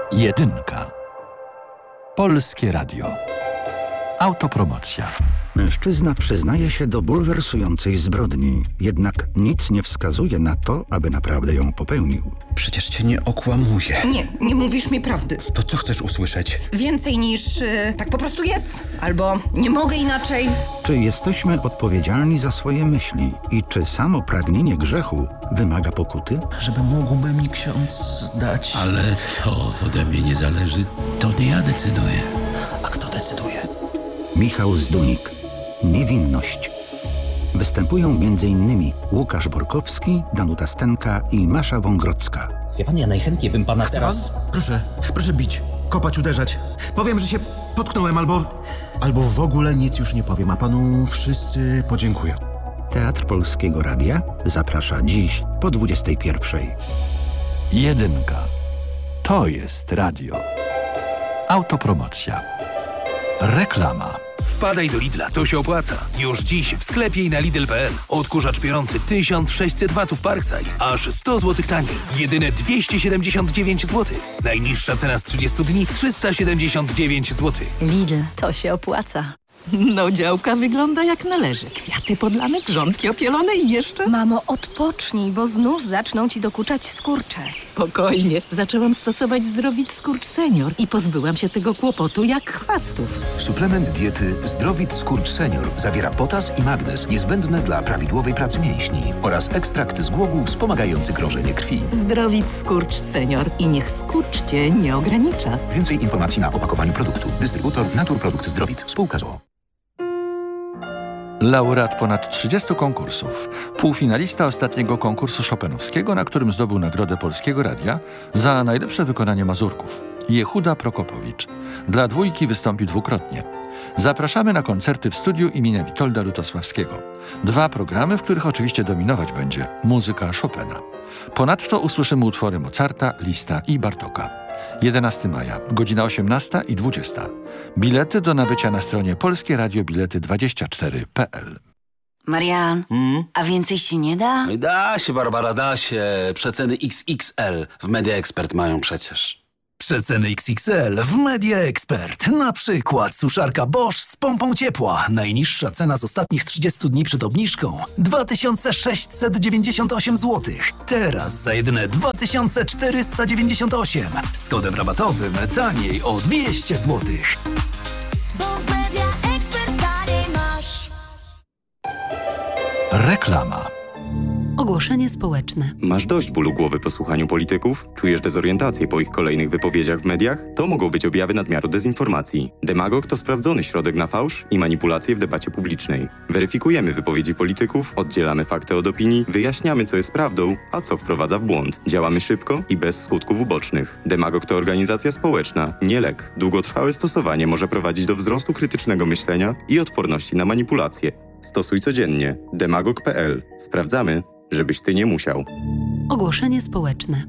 Jedynka. Polskie Radio. Autopromocja. Mężczyzna przyznaje się do bulwersującej zbrodni, jednak nic nie wskazuje na to, aby naprawdę ją popełnił. Przecież cię nie okłamuję. Nie mówisz mi prawdy. To co chcesz usłyszeć? Więcej niż tak po prostu jest. Albo nie mogę inaczej. Czy jesteśmy odpowiedzialni za swoje myśli? I czy samo pragnienie grzechu wymaga pokuty? Żeby mógłby mi ksiądz dać... Ale to ode mnie nie zależy. To nie ja decyduję. A kto decyduje? Michał Zdunik. Niewinność. Występują m.in. Łukasz Borkowski, Danuta Stenka i Masza Wągrodzka. Wie pan, ja najchętniej bym pana teraz... Proszę bić, kopać, uderzać. Powiem, że się potknąłem albo w ogóle nic już nie powiem, a panu wszyscy podziękuję. Teatr Polskiego Radia zaprasza dziś po 21:00. Jedynka. To jest radio. Autopromocja. Reklama. Wpadaj do Lidla, to się opłaca. Już dziś w sklepie i na Lidl.pl. Odkurzacz piorący 1600 watów Parkside. Aż 100 zł taniej. Jedyne 279 zł. Najniższa cena z 30 dni 379 zł. Lidl, to się opłaca. No, działka wygląda jak należy. Kwiaty podlane, grządki opielone i jeszcze... Mamo, odpocznij, bo znów zaczną ci dokuczać skurcze. Spokojnie. Zaczęłam stosować Zdrowit Skurcz Senior i pozbyłam się tego kłopotu jak chwastów. Suplement diety Zdrowit Skurcz Senior zawiera potas i magnez niezbędne dla prawidłowej pracy mięśni oraz ekstrakt z głogu wspomagający krążenie krwi. Zdrowit Skurcz Senior i niech skurcz cię nie ogranicza. Więcej informacji na opakowaniu produktu. Dystrybutor Naturprodukt Zdrowit. Spółka z o.o. Laureat ponad 30 konkursów. Półfinalista ostatniego konkursu chopinowskiego, na którym zdobył Nagrodę Polskiego Radia za najlepsze wykonanie mazurków. Jehuda Prokopowicz. Dla dwójki wystąpił dwukrotnie. Zapraszamy na koncerty w studiu imienia Witolda Lutosławskiego. 2 programy, w których oczywiście dominować będzie muzyka Chopina. Ponadto usłyszymy utwory Mozarta, Lista i Bartoka. 11 maja, godzina 18 i 20. Bilety do nabycia na stronie polskieradziobilety24.pl. Marian, a więcej się nie da? Da się, Barbara, da się. Przeceny XXL w Media Expert mają przecież. Przeceny XXL w Media Expert. Na przykład suszarka Bosch z pompą ciepła. Najniższa cena z ostatnich 30 dni przed obniżką 2698 zł. Teraz za jedyne 2498. Z kodem rabatowym taniej o 200 zł. Bo w Media Expert taniej masz. Reklama. Ogłoszenie społeczne. Masz dość bólu głowy po słuchaniu polityków? Czujesz dezorientację po ich kolejnych wypowiedziach w mediach? To mogą być objawy nadmiaru dezinformacji. Demagog to sprawdzony środek na fałsz i manipulacje w debacie publicznej. Weryfikujemy wypowiedzi polityków, oddzielamy fakty od opinii, wyjaśniamy, co jest prawdą, a co wprowadza w błąd. Działamy szybko i bez skutków ubocznych. Demagog to organizacja społeczna, nie lek. Długotrwałe stosowanie może prowadzić do wzrostu krytycznego myślenia i odporności na manipulacje. Stosuj codziennie. Demagog.pl. Sprawdzamy, żebyś ty nie musiał. Ogłoszenie społeczne.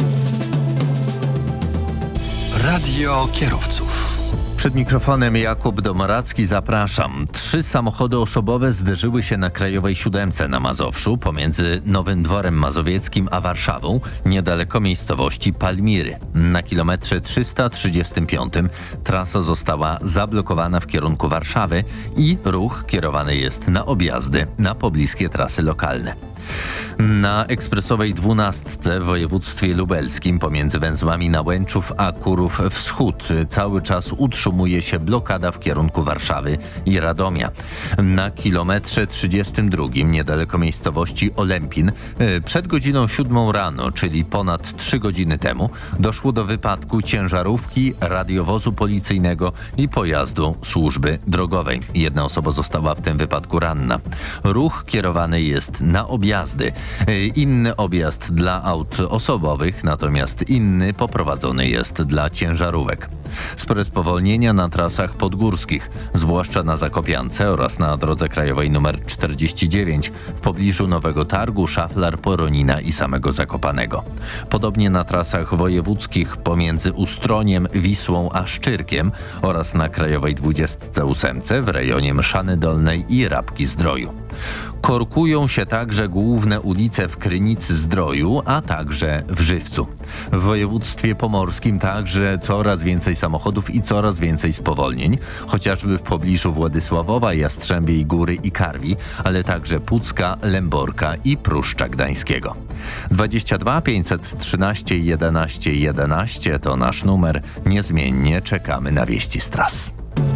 Radio kierowców. Przed mikrofonem Jakub Domoracki, zapraszam. 3 samochody osobowe zderzyły się na Krajowej 7 na Mazowszu pomiędzy Nowym Dworem Mazowieckim a Warszawą, niedaleko miejscowości Palmiry. Na kilometrze 335 trasa została zablokowana w kierunku Warszawy i ruch kierowany jest na objazdy na pobliskie trasy lokalne. Na ekspresowej 12 w województwie lubelskim pomiędzy węzłami Nałęczów a Kurów Wschód cały czas utrzymuje się blokada w kierunku Warszawy i Radomia. Na kilometrze 32 niedaleko miejscowości Olempin przed godziną 7 rano, czyli ponad 3 godziny temu, doszło do wypadku ciężarówki, radiowozu policyjnego i pojazdu służby drogowej. 1 osoba została w tym wypadku ranna. Ruch kierowany jest na objazdy. Inny objazd dla aut osobowych, natomiast inny poprowadzony jest dla ciężarówek. Spore spowolnienia na trasach podgórskich, zwłaszcza na Zakopiance oraz na drodze krajowej nr 49 w pobliżu Nowego Targu, Szaflar, Poronina i samego Zakopanego. Podobnie na trasach wojewódzkich pomiędzy Ustroniem, Wisłą a Szczyrkiem oraz na krajowej 28 w rejonie Mszany Dolnej i Rabki Zdroju. Korkują się także główne ulice w Krynicy-Zdroju, a także w Żywcu. W województwie pomorskim także coraz więcej samochodów i coraz więcej spowolnień, chociażby w pobliżu Władysławowa, Jastrzębiej Góry i Karwi, ale także Pucka, Lęborka i Pruszcza Gdańskiego. 22 513 11 11 to nasz numer. Niezmiennie czekamy na wieści z tras.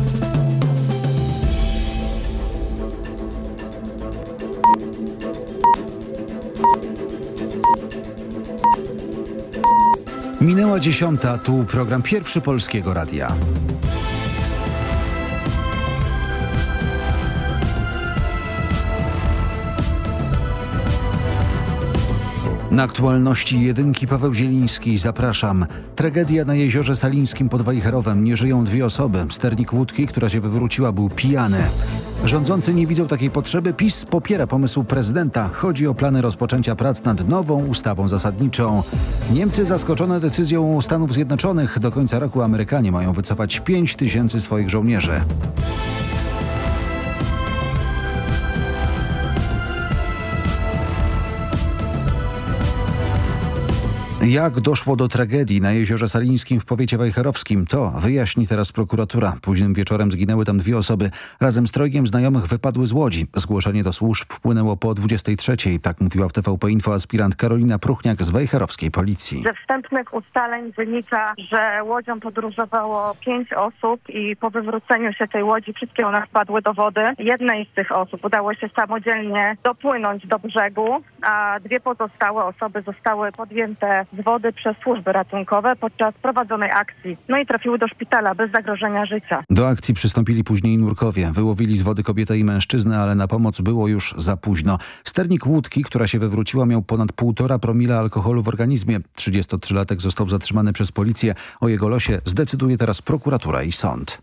Minęła 10, tu program Pierwszy Polskiego Radia. Na aktualności jedynki Paweł Zieliński, zapraszam. Tragedia na Jeziorze Salińskim pod Wejherowem. Nie żyją 2 osoby. Sternik łódki, która się wywróciła, był pijany. Rządzący nie widzą takiej potrzeby. PiS popiera pomysł prezydenta. Chodzi o plany rozpoczęcia prac nad nową ustawą zasadniczą. Niemcy zaskoczone decyzją Stanów Zjednoczonych. Do końca roku Amerykanie mają wycofać 5 000 swoich żołnierzy. Jak doszło do tragedii na Jeziorze Salińskim w powiecie wejherowskim? To wyjaśni teraz prokuratura. Późnym wieczorem zginęły tam 2 osoby. Razem z 3 znajomych wypadły z łodzi. Zgłoszenie do służb wpłynęło po 23:00. Tak mówiła w TVP Info aspirant Karolina Pruchniak z wejherowskiej policji. Ze wstępnych ustaleń wynika, że łodzią podróżowało 5 osób i po wywróceniu się tej łodzi wszystkie one wpadły do wody. Jednej z tych osób udało się samodzielnie dopłynąć do brzegu, a 2 pozostałe osoby zostały podjęte z wody przez służby ratunkowe podczas prowadzonej akcji. No i trafiły do szpitala bez zagrożenia życia. Do akcji przystąpili później nurkowie. Wyłowili z wody kobietę i mężczyznę, ale na pomoc było już za późno. Sternik łódki, która się wywróciła, miał ponad 1,5 promila alkoholu w organizmie. 33-latek został zatrzymany przez policję. O jego losie zdecyduje teraz prokuratura i sąd.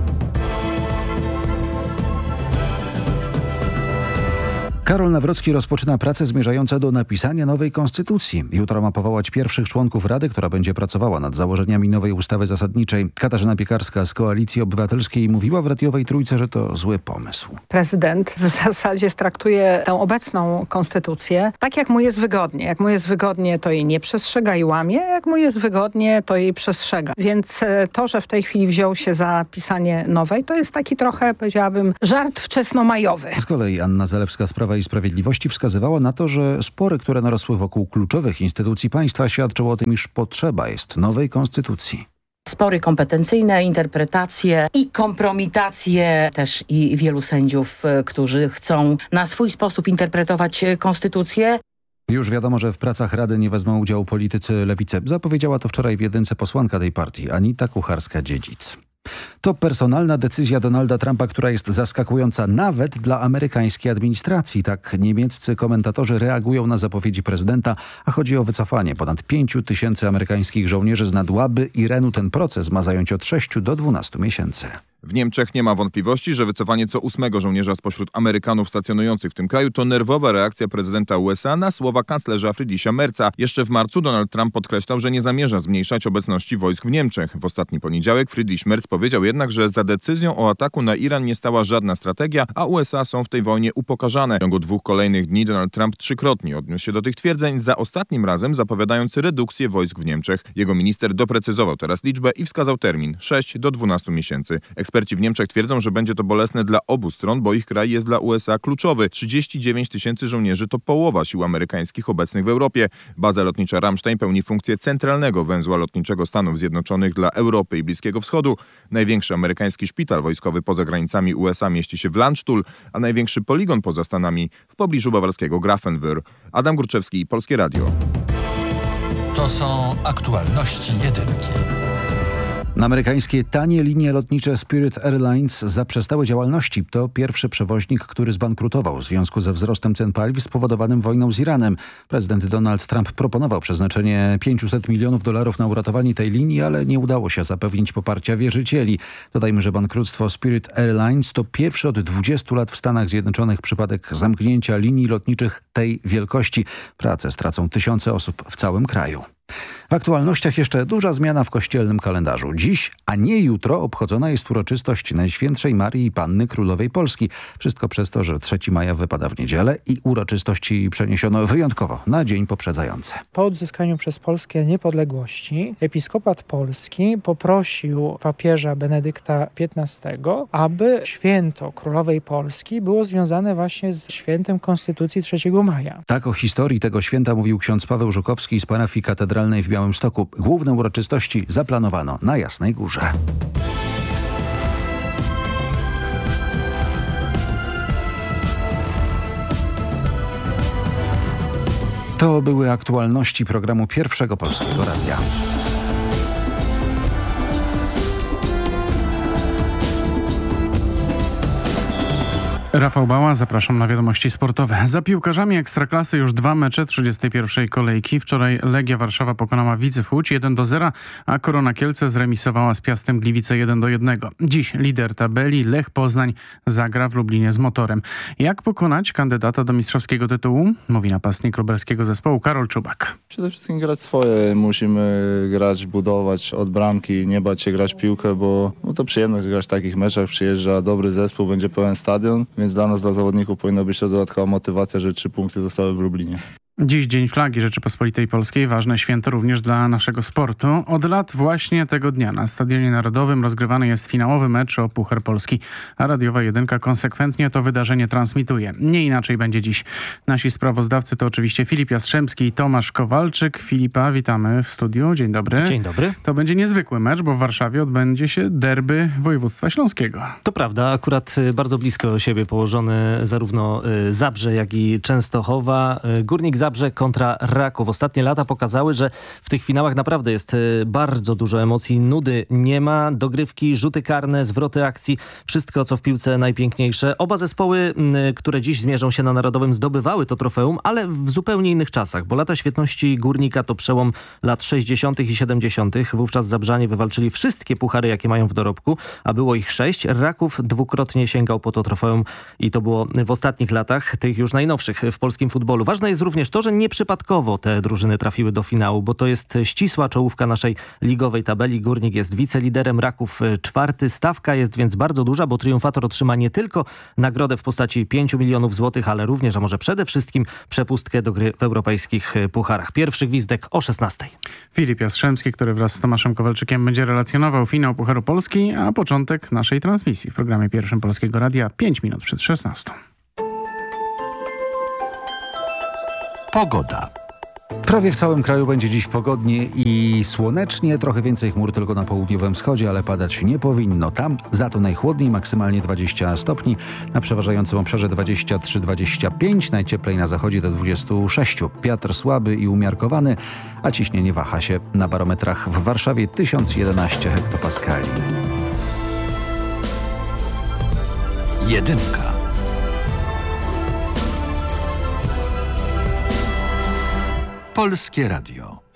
Karol Nawrocki rozpoczyna pracę zmierzające do napisania nowej konstytucji. Jutro ma powołać pierwszych członków Rady, która będzie pracowała nad założeniami nowej ustawy zasadniczej. Katarzyna Piekarska z Koalicji Obywatelskiej mówiła w radiowej Trójce, że to zły pomysł. Prezydent w zasadzie traktuje tę obecną konstytucję tak, jak mu jest wygodnie. Jak mu jest wygodnie, to jej nie przestrzega i łamie. Jak mu jest wygodnie, to jej przestrzega. Więc to, że w tej chwili wziął się za pisanie nowej, to jest taki trochę, powiedziałabym, żart wczesnomajowy. Z kolei Anna Zalewska z Prawa i Sprawiedliwości wskazywała na to, że spory, które narosły wokół kluczowych instytucji państwa, świadczą o tym, iż potrzeba jest nowej konstytucji. Spory kompetencyjne, interpretacje i kompromitacje też i wielu sędziów, którzy chcą na swój sposób interpretować konstytucję. Już wiadomo, że w pracach Rady nie wezmą udziału politycy lewicy. Zapowiedziała to wczoraj w jedynce posłanka tej partii, Anita Kucharska-Dziedzic. To personalna decyzja Donalda Trumpa, która jest zaskakująca nawet dla amerykańskiej administracji. Tak niemieccy komentatorzy reagują na zapowiedzi prezydenta, a chodzi o wycofanie ponad 5 000 amerykańskich żołnierzy z Nadłaby i Renu. Ten proces ma zająć od 6 do 12 miesięcy. W Niemczech nie ma wątpliwości, że wycofanie co 8 żołnierza spośród Amerykanów stacjonujących w tym kraju to nerwowa reakcja prezydenta USA na słowa kanclerza Friedricha Merza. Jeszcze w marcu Donald Trump podkreślał, że nie zamierza zmniejszać obecności wojsk w Niemczech. W ostatni poniedziałek Friedrich Merz powiedział jednak, że za decyzją o ataku na Iran nie stała żadna strategia, a USA są w tej wojnie upokarzane. W ciągu 2 kolejnych dni Donald Trump 3-krotnie odniósł się do tych twierdzeń, za ostatnim razem zapowiadając redukcję wojsk w Niemczech. Jego minister doprecyzował teraz liczbę i wskazał termin 6 do 12 miesięcy. Eksperci w Niemczech twierdzą, że będzie to bolesne dla obu stron, bo ich kraj jest dla USA kluczowy. 39 000 żołnierzy to połowa sił amerykańskich obecnych w Europie. Baza lotnicza Ramstein pełni funkcję centralnego węzła lotniczego Stanów Zjednoczonych dla Europy i Bliskiego Wschodu. Największy amerykański szpital wojskowy poza granicami USA mieści się w Landstuhl, a największy poligon poza Stanami w pobliżu bawarskiego Grafenwöhr. Adam Górczewski, Polskie Radio. To są aktualności jedynki. Amerykańskie tanie linie lotnicze Spirit Airlines zaprzestały działalności. To pierwszy przewoźnik, który zbankrutował w związku ze wzrostem cen paliw spowodowanym wojną z Iranem. Prezydent Donald Trump proponował przeznaczenie $500 milionów na uratowanie tej linii, ale nie udało się zapewnić poparcia wierzycieli. Dodajmy, że bankructwo Spirit Airlines to pierwszy od 20 lat w Stanach Zjednoczonych przypadek zamknięcia linii lotniczych tej wielkości. Pracę stracą tysiące osób w całym kraju. W aktualnościach jeszcze duża zmiana w kościelnym kalendarzu. Dziś, a nie jutro, obchodzona jest uroczystość Najświętszej Marii Panny Królowej Polski. Wszystko przez to, że 3 maja wypada w niedzielę i uroczystości przeniesiono wyjątkowo na dzień poprzedzający. Po odzyskaniu przez Polskę niepodległości episkopat polski poprosił papieża Benedykta XV, aby święto Królowej Polski było związane właśnie z świętem Konstytucji 3 maja. Tak o historii tego święta mówił ksiądz Paweł Żukowski z parafii katedralnej w Białymstoku. Główne uroczystości zaplanowano na Jasnej Górze. To były aktualności programu Pierwszego Polskiego Radia. Rafał Bała, zapraszam na wiadomości sportowe. Za piłkarzami Ekstraklasy już 2 mecze 31. kolejki. Wczoraj Legia Warszawa pokonała Widzew Łódź 1-0, a Korona Kielce zremisowała z Piastem Gliwice 1-1. Dziś lider tabeli Lech Poznań zagra w Lublinie z Motorem. Jak pokonać kandydata do mistrzowskiego tytułu? Mówi napastnik lubelskiego zespołu Karol Czubak. Przede wszystkim grać swoje. Musimy grać, budować od bramki, nie bać się grać piłkę, bo to przyjemność grać w takich meczach. Przyjeżdża dobry zespół, będzie pełen stadion. Więc dla nas, dla zawodników powinna być to dodatkowa motywacja, że 3 punkty zostały w Lublinie. Dziś Dzień Flagi Rzeczypospolitej Polskiej. Ważne święto również dla naszego sportu. Od lat właśnie tego dnia na Stadionie Narodowym rozgrywany jest finałowy mecz o Puchar Polski, a Radiowa Jedynka konsekwentnie to wydarzenie transmituje. Nie inaczej będzie dziś. Nasi sprawozdawcy to oczywiście Filip Jastrzębski i Tomasz Kowalczyk. Filipa, witamy w studiu. Dzień dobry. Dzień dobry. To będzie niezwykły mecz, bo w Warszawie odbędzie się derby województwa śląskiego. To prawda, akurat bardzo blisko siebie położone zarówno Zabrze, jak i Częstochowa. Górnik Zabrze kontra Raków. Ostatnie lata pokazały, że w tych finałach naprawdę jest bardzo dużo emocji. Nudy nie ma, dogrywki, rzuty karne, zwroty akcji. Wszystko, co w piłce najpiękniejsze. Oba zespoły, które dziś zmierzą się na Narodowym, zdobywały to trofeum, ale w zupełnie innych czasach, bo lata świetności Górnika to przełom lat 60. i 70. Wówczas Zabrzanie wywalczyli wszystkie puchary, jakie mają w dorobku, a było ich 6. Raków dwukrotnie sięgał po to trofeum i to było w ostatnich latach, tych już najnowszych w polskim futbolu. Ważne jest również to, że nieprzypadkowo te drużyny trafiły do finału, bo to jest ścisła czołówka naszej ligowej tabeli. Górnik jest wiceliderem, Raków 4. Stawka jest więc bardzo duża, bo triumfator otrzyma nie tylko nagrodę w postaci 5 milionów złotych, ale również, a może przede wszystkim przepustkę do gry w europejskich pucharach. Pierwszy gwizdek o 16. Filip Jastrzębski, który wraz z Tomaszem Kowalczykiem będzie relacjonował finał Pucharu Polski, a początek naszej transmisji w programie Pierwszym Polskiego Radia 5 minut przed 16. Pogoda. Prawie w całym kraju będzie dziś pogodnie i słonecznie. Trochę więcej chmur tylko na południowym wschodzie, ale padać nie powinno. Tam za to najchłodniej, maksymalnie 20 stopni. Na przeważającym obszarze 23-25, najcieplej na zachodzie do 26. Wiatr słaby i umiarkowany, a ciśnienie waha się na barometrach w Warszawie 1011 hektopaskali. Jedynka. Polskie Radio.